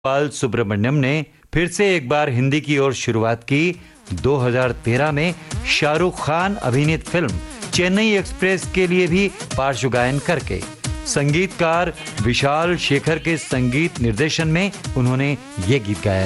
बाल सुब्रमण्यम ने फिर से एक बार हिंदी की ओर शुरुआत की। 2013 में शाहरुख खान अभिनीत फिल्म चेन्नई एक्सप्रेस के लिए भी पार्श्व गायन करके संगीतकार विशाल शेखर के संगीत निर्देशन में उन्होंने ये गीत गाया।